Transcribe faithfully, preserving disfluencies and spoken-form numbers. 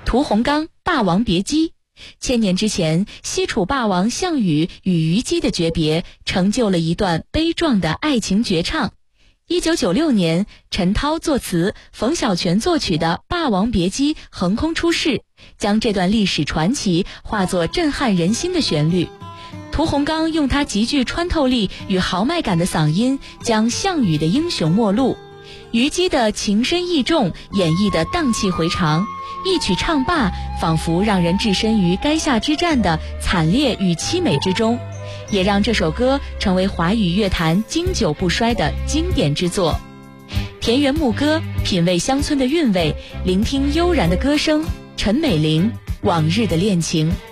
屠洪刚《霸王别姬》。千年之前，西楚霸王项羽与虞姬的诀别，成就了一段悲壮的爱情绝唱。一九九六年，陈涛作词，冯小泉作曲的《霸王别姬》横空出世，将这段历史传奇化作震撼人心的旋律。屠洪刚用他极具穿透力与豪迈感的嗓音，将项羽的英雄末路，虞姬的情深意重演绎得荡气回肠，一曲唱罢，仿佛让人置身于垓下之战的惨烈与凄美之中，也让这首歌成为华语乐坛经久不衰的经典之作。田园牧歌，品味乡村的韵味，聆听悠然的歌声。陈美龄，往日的恋情。